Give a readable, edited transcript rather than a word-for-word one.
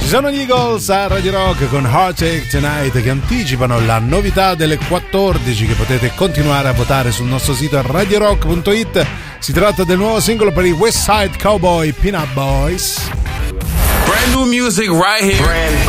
Sono gli Eagles a Radio Rock con Heartache Tonight, che anticipano la novità delle 14 che potete continuare a votare sul nostro sito radiorock.it. Si tratta del nuovo singolo per i West Side Cowboy Peanut Boys. Brand new music right here.